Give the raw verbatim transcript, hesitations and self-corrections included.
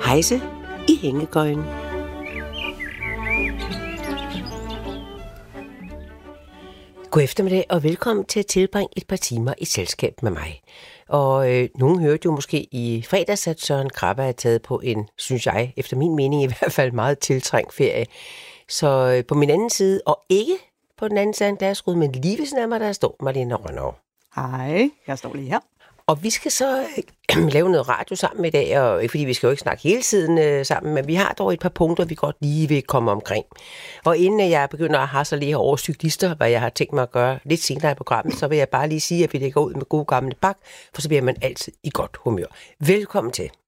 Hejse i hængekøjen. God eftermiddag og velkommen til at tilbringe et par timer i selskab med mig. Og øh, nogen hørte jo måske i fredags, at Søren Krabbe er taget på en, synes jeg, efter min mening i hvert fald meget tiltrængt ferie. Så øh, på min anden side, og ikke på den anden side af en glasrude, men lige ved siden af mig, der står Marlene Rønnow. Hej, jeg står lige her. Og vi skal så øh, lave noget radio sammen i dag, og ikke fordi vi skal jo ikke snakke hele tiden øh, sammen, men vi har dog et par punkter, vi godt lige vil komme omkring. Og inden jeg begynder at hasse lige over cyklister, hvad jeg har tænkt mig at gøre lidt senere i programmet, så vil jeg bare lige sige, at vi lægger ud med gode gamle bak, for så bliver man altid i godt humør. Velkommen til.